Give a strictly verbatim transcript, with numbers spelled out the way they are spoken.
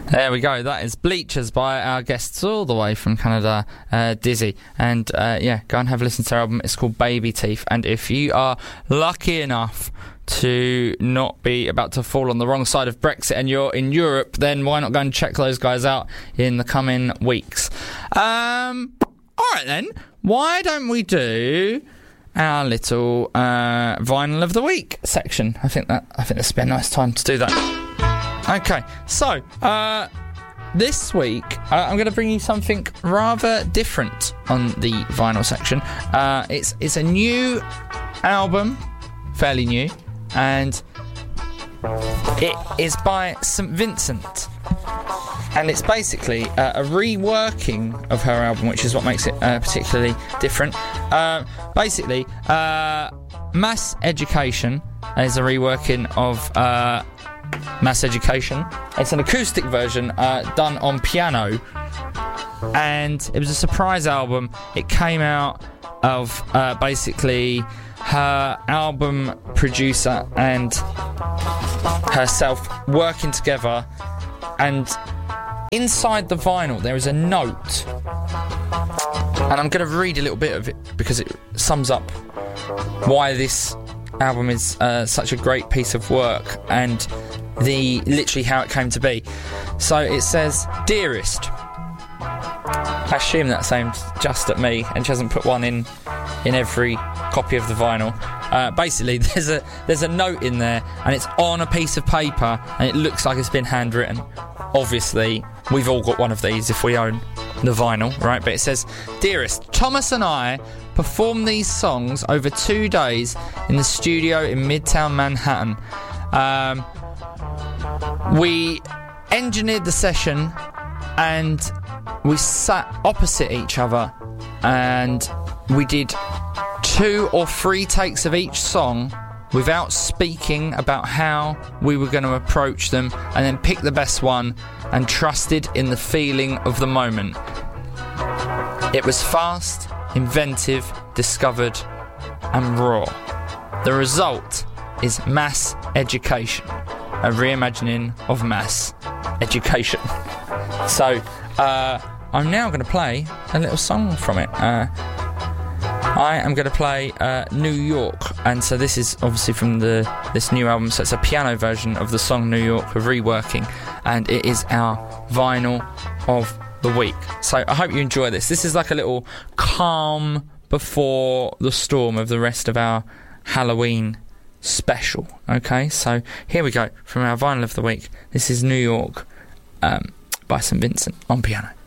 There we go. That is Bleachers by our guests all the way from Canada, uh, Dizzy. And uh, yeah, go and have a listen to their album. It's called Baby Teeth. And if you are lucky enough to not be about to fall on the wrong side of Brexit and you're in Europe, then why not go and check those guys out in the coming weeks? Um, all right then. Why don't we do our little uh, Vinyl of the Week section? I think that I think this would be a nice time to do that. Okay, so uh, this week uh, I'm going to bring you something rather different on the vinyl section. Uh, it's it's a new album, fairly new, and it is by Saint Vincent, and it's basically uh, a reworking of her album, which is what makes it uh, particularly different. Uh, basically, uh, Mass Education is a reworking of Uh, Mass Education. It's an acoustic version uh, done on piano, and it was a surprise album. It came out of uh, basically her album producer and herself working together, and inside the vinyl there is a note, and I'm going to read a little bit of it because it sums up why this album is uh, such a great piece of work and the literally how it came to be. So it says, "Dearest," I assume that's aimed just at me, and she hasn't put one in in every copy of the vinyl. Uh, basically, there's a there's a note in there, and it's on a piece of paper, and it looks like it's been handwritten. Obviously, we've all got one of these if we own the vinyl, right? But it says, "Dearest, Thomas and I performed these songs over two days in the studio in Midtown Manhattan. Um, we engineered the session, and we sat opposite each other, and we did two or three takes of each song without speaking about how we were going to approach them, and then picked the best one and trusted in the feeling of the moment. It was fast, inventive, discovered, and raw. The result is Mass Education, a reimagining of mass education." So uh, I'm now going to play a little song from it. Uh, I am going to play uh, New York, and so this is obviously from the this new album, so it's a piano version of the song New York, a reworking, and it is our vinyl of the week. So I hope you enjoy this. This is like a little calm before the storm of the rest of our Halloween special. Okay, so here we go from our vinyl of the week. This is New York um, by Saint Vincent on piano.